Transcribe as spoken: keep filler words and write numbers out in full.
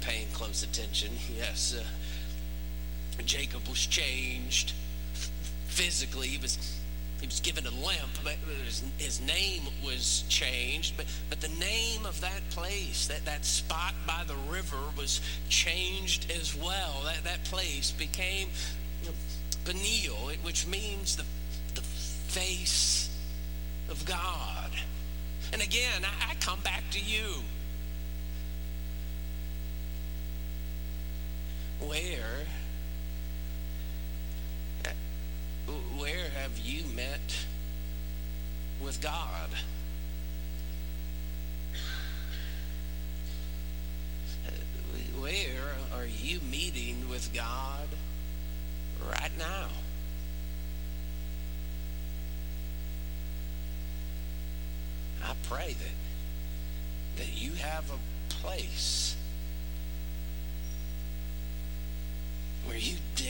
paying close attention, yes, uh, Jacob was changed physically. He was he was given a limp, but his, his name was changed. But but the name of that place, that, that spot by the river, was changed as well. That that place became Peniel, which means the the face of God. And again, I, I come back to you. Where, where have you met with God? Where are you meeting with God right now? I pray that, that you have a place where you